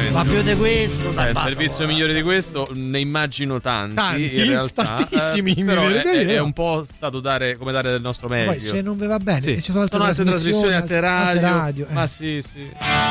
Ma più di questo, dai, il basta, servizio migliore di questo ne immagino tanti in realtà, tantissimi, però è io. un po' stato come dare del nostro meglio. Poi se non vi va bene, Sì. ci sono altre trasmissioni, altre radio. radio. Ma sì.